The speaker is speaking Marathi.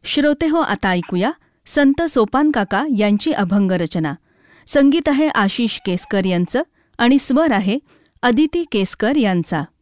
श्रोते हो, आता ऐकूया संत सोपान काका यांची अभंग रचना. संगीत आहे आशिष केसकर यांचं आणि स्वर आहे अदिती केसकर यांचा.